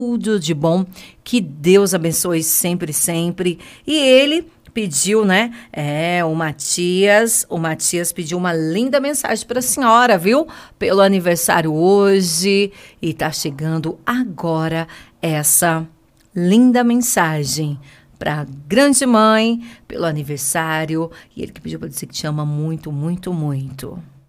tudo de bom. Que Deus abençoe sempre, sempre. E ele pediu, né? O Matias pediu uma linda mensagem para a senhora, viu? Pelo aniversário hoje. E tá chegando agora essa linda mensagem para a grande mãe, pelo aniversário. E ele que pediu para dizer que te ama muito, muito, muito.